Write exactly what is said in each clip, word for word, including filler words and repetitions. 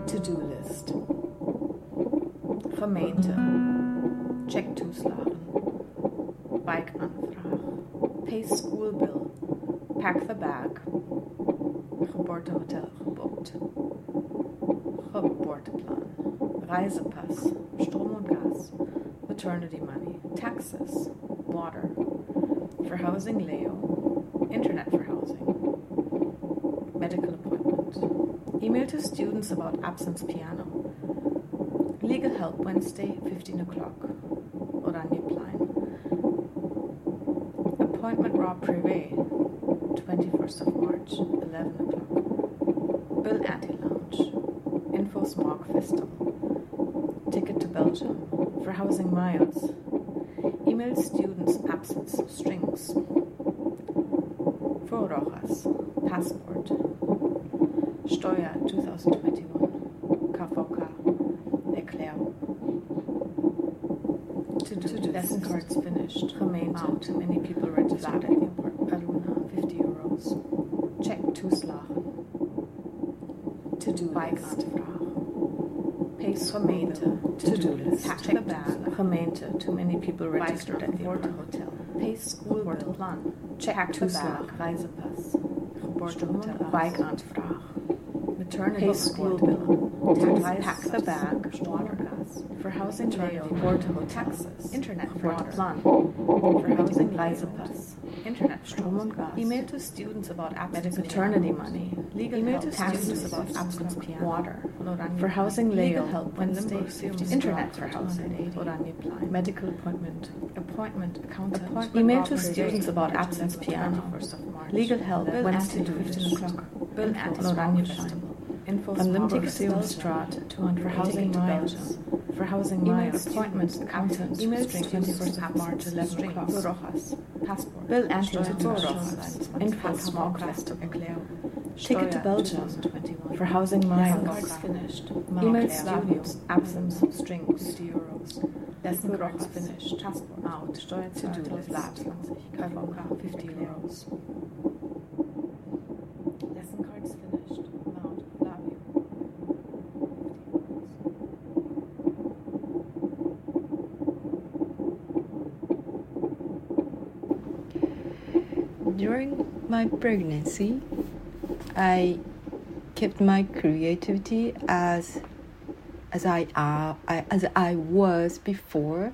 To-do list. Gemeente. Check toeslagen. Wijkaanvraag. Pay school bill. Pack the bag. Geboortehotel geboekt. Geboorteplan. Reisepass. Strom und Gas. Maternity money. Taxes. Water. Verhousing Leo. Internet for housing. Medical appointment. Email to students about absence piano. Legal help Wednesday, fifteen o'clock. Oranjeplein. Appointment Raw Privé, twenty-first of March, eleven o'clock. Bill Anti-Lounge. Info Smog Festival. Ticket to Belgium. For housing miles. Email students absence strings. For Rojas. Passport. Steuer twenty twenty-one. K V K. Erklärung. To-do lesson cards finished. Gemeente. Wow, too many people registered at the airport. Aluna, fifty euros. Check toeslagen. To-do list. Pay gemeente. To-do list. Pack the bag. Gemeente. Too many people registered at the airport. Hotel. Pay school bill. Plan. Check toeslagen. Reisepass. Geboortehotel. Wijkaanvraag. Maternity school bill. Pack the bag. Water gas. For housing Leo. Geboortehotel. Taxes. Internet for plan. For housing Reisepass. Internet Strom und Gas. Email to students about absence maternity money. Legal email to students about absence piano. Water. For housing Leo. Help Wednesday. Internet for housing. Oranjeplein. Medical appointment. Appointment accountant. Appointment email to students about absence piano. Legal help Wednesday, fifteen o'clock. Bill Anti-Oranjeplein. Info Olympic Museumstraat, two hundred for housing miles. For housing miles. Appointments, accountant. Email twenty-first of March, eleven o'clock. Rojas. Passport. Bill Anthony Rojas. Info Smog Festival. Ticket to Belgium. For housing miles. Cards finished. Email students. Absence. Strings. fifty euros. Lesson cards finished. Passport. Out. Steuer to-do list. Lab twenty. K V K. fifty euros. Lesson cards finished. Mount. Flavio. During my pregnancy, I kept my creativity as as I, uh, I as I was before.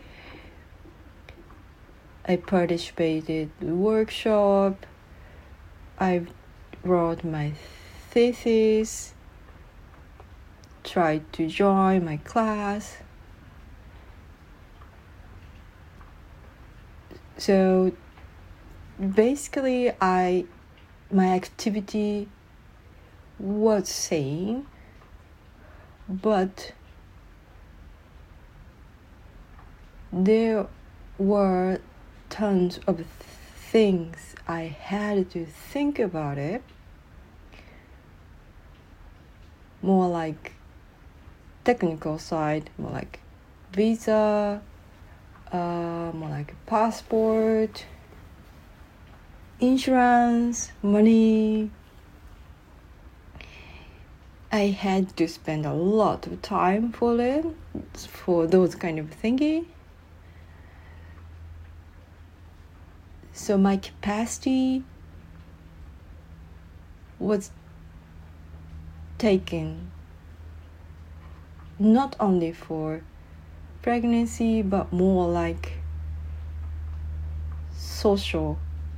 I participated in the workshop. I wrote my thesis. Tried to join my class. So basically, I my activity was same, but there were tons of things I had to think about it. More like technical side, more like visa, uh, more like passport, insurance, money. I had to spend a lot of time for it, for those kind of thinking. So my capacity was taken not only for pregnancy, but more like social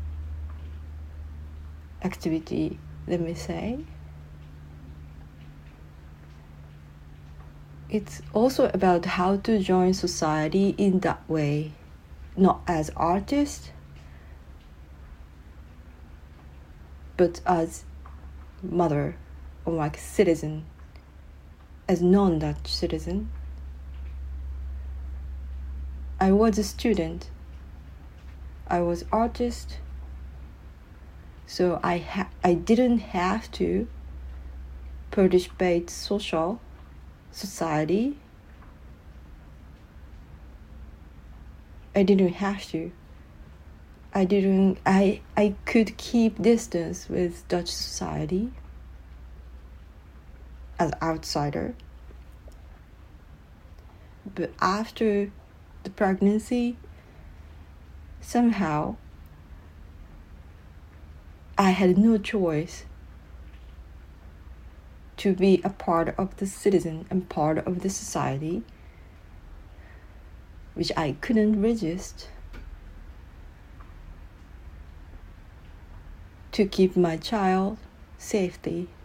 activity, let me say. It's also about how to join society in that way, not as artist, but as mother or like citizen, as non-Dutch citizen. I was a student. I was artist. So I ha- I didn't have to participate social society. I didn't have to. I didn't I I could keep distance with Dutch society. as outsider. But after the pregnancy, somehow I had no choice to be a part of the citizen and part of the society, which I couldn't resist, to keep my child safety